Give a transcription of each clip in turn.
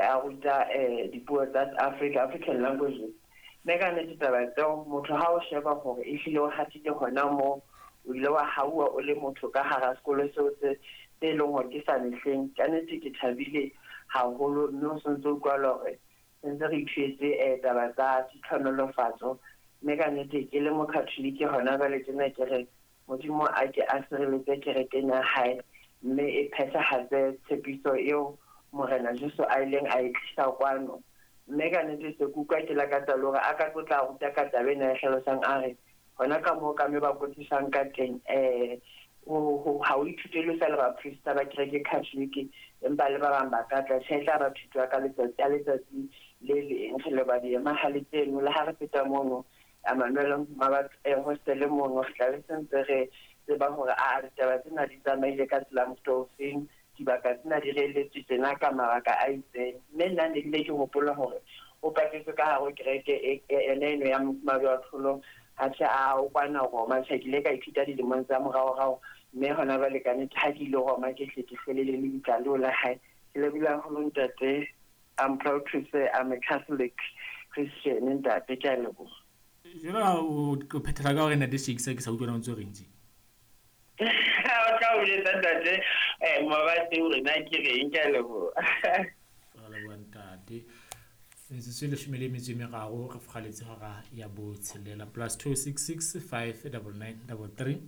a ruta dipuo tsa African languages mme ka nnete taba tseo motho ha o sheba gore e hlile o hatile hona mo o ile wa haua o le motho ka hara sekolo seo se leng hore ke sa mehleng ka nnete ke thabile haholo mme o sontse o kwala hore sentse re ithwetse taba tsa ditlhonolofatso mme ka nnete ke le mokatholiki hona jwale tjena ke re modimo a ke a sireletse kerekeng ya hae mme e phethahatse tshepiso eo morena Jesu a ileng a e tlisa kwano mme ka nnete se kutlwa ke la ka tsalore a ka tlotla ruta ka taba ena e hlalosang a re hona ka moo ka me ba kwetisang ka teng ha o ithutele sa le ba priesta ba kereke catholic empa le ba bang ba ka tla tshela ba thutwa ka letsatsi le leng re le ba di mahale tseno le ha re feta mono Manuel Mabat hostel mono re tla le sentse re ba hore a ditaba tsena di tsamaile ka tsela motofeng dibaka tsena di reletse tsena ka mabaka a itseng mme nna ne ke hopola hore o patetse ka hare kereke eno ya Mabatolo ha se a o kwana Roma tshekile ka ithuta dilemong tsa morao mme hona ba le kanetse ha ke ile Roma ke tle ke felele le ditlalo la hae ke le bila ho ntate I'm proud to say I'm a Catholic Christian in that ke a lebo jona o phethela ka gore ntate Shakes ke sa utlwana ntse reng ka o le ntate mabatse o rena ke reng ke a lebo ala bontate se le shumele metso meraro re fgaletse ga ya botshelela +266 599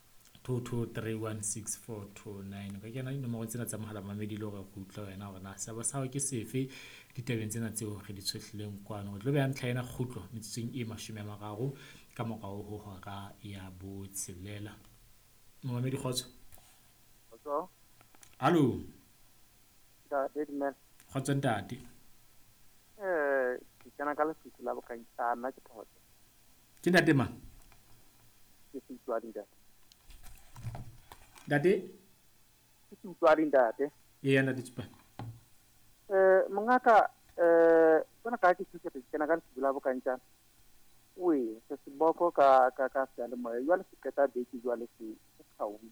22316429 ka kena nomoro tsena tsa mohala mamedi le gore go utla wena gore na sa ba sa ke sefe ditabeng tsena tseo re di tshwehlileng kwano re tlo beya ntlha ena khutlo metseng e 30 ka mogao ho ga ya botshelela mamedi khotso hallo khotso ntate ke kana ka le fitla ba kantana ke photse ke ntate mang ke fitwadi date ke fitwadi ntate ya ntate tspa mongaka bona ka ke tsitse ke kana ka le fitla ba kantana we se siboko ka se le moya jwale se keta beke jwale se tsawi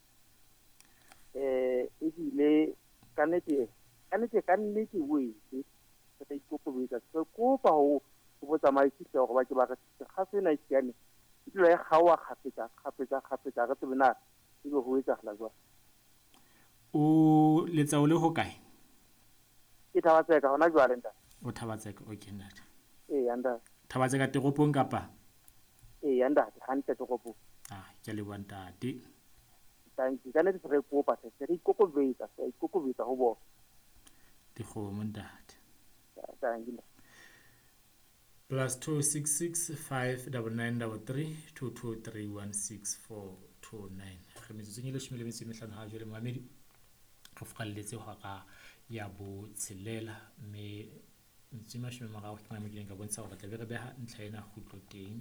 e ile kanete we se ikopo bitsa se kopa ho botsa maitse go ba ke ba ka ga se na isiane dilo ya gawa khapetsa ga se bena e go etsa hla jwa o letsa o le ho kae ke thabatseka hona jwale nta o thabatseka okay ntate anda thabatseka teropong kapa anda hante teropo ke le bontate tanki kana se re kopa se ikopo bitsa ho bo dikgomo ntate tanki +266 599 22316429 re metseng ile shumele metse mehlano ha jole mamedi go fukalletse ho ga ya botshelela mme ntsima shome magago ke mamedileng ka bontsha gore tla be re beha ntlha ena khutlo teng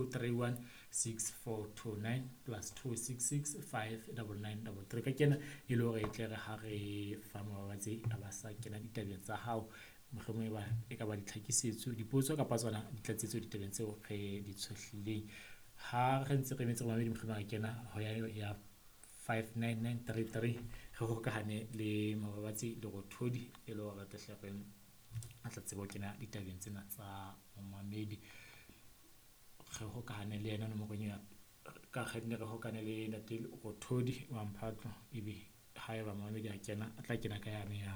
22316429 +266 599 ka kena e le hore tle re ha re fa mabatsi a ba sa kena ditabeng tsa hao mohlomong ba e ka ba ditlhakisetso dipotso ka patswana ditlatsetso ditabeng tseo re di tshwehlileng ha re ntse re metse mamedi mohlomong a kena ho ya 59933 re hokahane le mabatsi le go thodi e le hore tlehle a tla tsebo kena ditabeng tsena tsa mamedi re hokahane le yena nomorong ya ka kgenne re hokane le ntate go thodi wa mphatlo ebe ha eba mamedi a kena a tla kena ka yane ya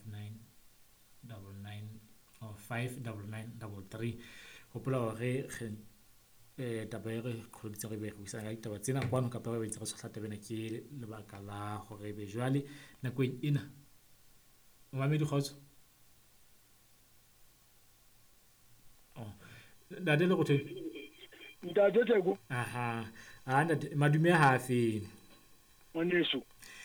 5999 or 59933 hopola hore taba e re kgoditse re be re buisana ka ditaba tsena kwano ka pere ba itse re sohla tabena ke lebaka la hore be jwale nakong ena mamedi khotso ntate le go thodi ntate tseko ntate madume ha fele moneso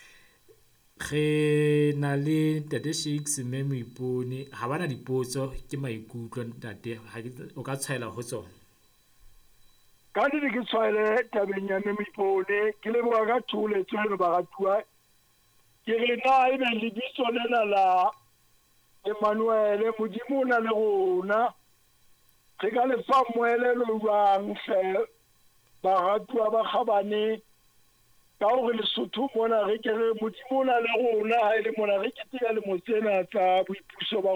ge na le ntate Shakes mme moipone ha bana dipotso ke maikutlo ntate o ka tshwaela ho tsona ka di ke tshwaele tabeng ya moipone ke le ba ka thole tswelo ba ga tua ke re na e be le bitso lena la Emmanuel modimo na le rona re ka le fa moelelo jwang hle ba ga tua ba khabane ka gore Lesotho mona re ke re modimo na le rona ha ile mona re ke tega le motsena tsa boipuso ba